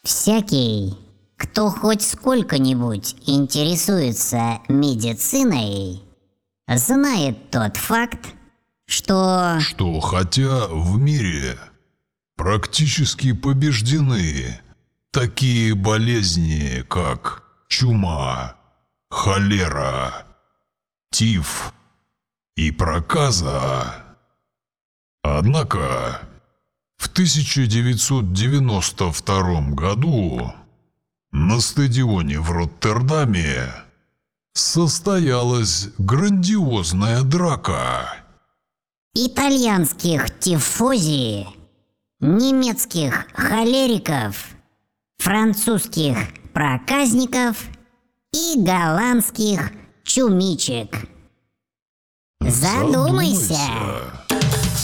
Всякий, кто хоть сколько-нибудь интересуется медициной, знает тот факт, что хотя в мире практически побеждены такие болезни, как чума, холера, тиф и проказа. Однако в 1992 году на стадионе в Роттердаме состоялась грандиозная драка итальянских тифози, немецких холериков, французских проказников и голландских чумичек. Задумайся.